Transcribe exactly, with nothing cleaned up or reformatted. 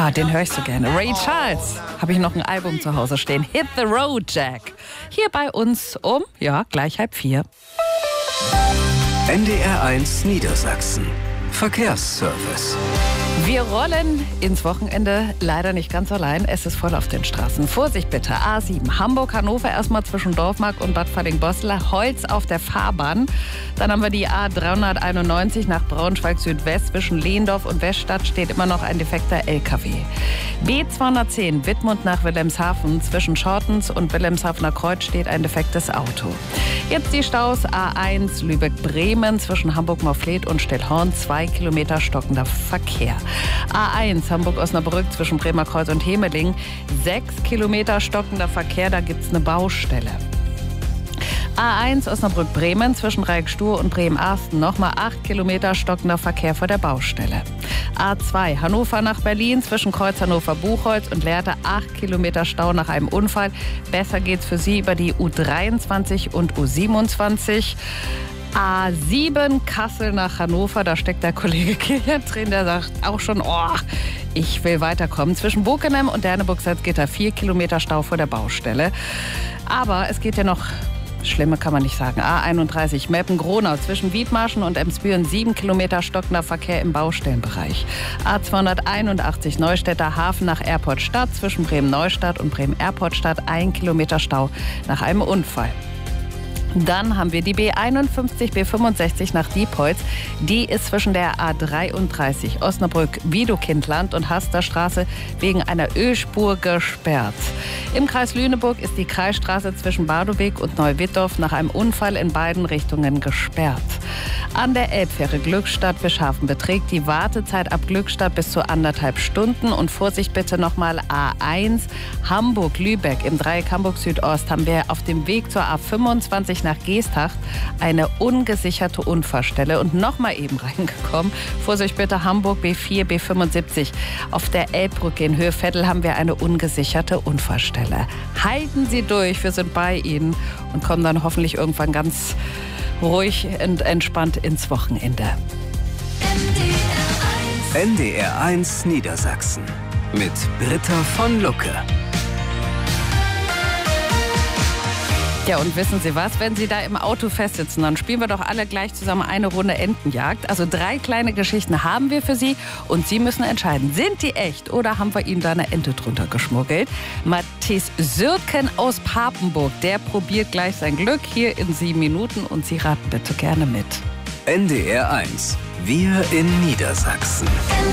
Ah, den höre ich so gerne. Ray Charles, habe ich noch ein Album zu Hause stehen. Hit the Road, Jack. Hier bei uns um, ja, gleich halb vier. N D R eins Niedersachsen. Verkehrsservice. Wir rollen ins Wochenende, leider nicht ganz allein. Es ist voll auf den Straßen. Vorsicht bitte, A sieben, Hamburg-Hannover, erstmal zwischen Dorfmark und Bad Falling-Bostel, Holz auf der Fahrbahn. Dann haben wir die A dreihunderteinundneunzig nach Braunschweig-Südwest, zwischen Lehndorf und Weststadt steht immer noch ein defekter L K W. B zweihundertzehn, Wittmund nach Wilhelmshaven, zwischen Schortens und Wilhelmshavener Kreuz steht ein defektes Auto. Jetzt die Staus A eins, Lübeck-Bremen, zwischen Hamburg-Morfleet und Stillhorn, zwei Kilometer stockender Verkehr. A eins, Hamburg-Osnabrück, zwischen Bremer Kreuz und Hemeling, sechs Kilometer stockender Verkehr, da gibt's eine Baustelle. A eins, Osnabrück-Bremen, zwischen Reik-Stur und Bremen-Arsten, nochmal acht Kilometer stockender Verkehr vor der Baustelle. A zwei, Hannover nach Berlin, zwischen Kreuz Hannover-Buchholz und Lehrte, acht Kilometer Stau nach einem Unfall. Besser geht's für Sie über die U dreiundzwanzig und U siebenundzwanzig. A sieben, Kassel nach Hannover, da steckt der Kollege Kilian drin, der sagt auch schon, oh, ich will weiterkommen. Zwischen Bokenem und Derneburg-Salzgitter vier Kilometer Stau vor der Baustelle. Aber es geht ja noch, schlimmer kann man nicht sagen, A einunddreißig, Meppen-Gronau, zwischen Wiedmarschen und Emsbüren sieben Kilometer stockender Verkehr im Baustellenbereich. A zweihunderteinundachtzig, Neustädter Hafen nach Erport-Stadt, zwischen Bremen-Neustadt und Bremen-Erport-Stadt ein Kilometer Stau nach einem Unfall. Dann haben wir die B einundfünfzig, B fünfundsechzig nach Diepholz. Die ist zwischen der A dreiunddreißig Osnabrück-Wiedokindland und Hasterstraße wegen einer Ölspur gesperrt. Im Kreis Lüneburg ist die Kreisstraße zwischen Badoweg und Neuwittorf nach einem Unfall in beiden Richtungen gesperrt. An der Elbfähre Glückstadt-Bischhafen beträgt die Wartezeit ab Glückstadt bis zu anderthalb Stunden. Und Vorsicht bitte nochmal A eins, Hamburg-Lübeck im Dreieck Hamburg-Südost haben wir auf dem Weg zur A fünfundzwanzig nach Geesthacht eine ungesicherte Unfallstelle und nochmal eben reingekommen. Vorsicht bitte, Hamburg B vier, B fünfundsiebzig. Auf der Elbbrücke in Höhe Vettel haben wir eine ungesicherte Unfallstelle. Halten Sie durch, wir sind bei Ihnen und kommen dann hoffentlich irgendwann ganz ruhig und entspannt ins Wochenende. N D R eins Niedersachsen mit Britta von Lucke. Ja, und wissen Sie was, wenn Sie da im Auto festsitzen, dann spielen wir doch alle gleich zusammen eine Runde Entenjagd. Also drei kleine Geschichten haben wir für Sie und Sie müssen entscheiden, sind die echt oder haben wir Ihnen da eine Ente drunter geschmuggelt? Matthias Sürken aus Papenburg, der probiert gleich sein Glück hier in sieben Minuten und Sie raten bitte gerne mit. N D R eins, wir in Niedersachsen.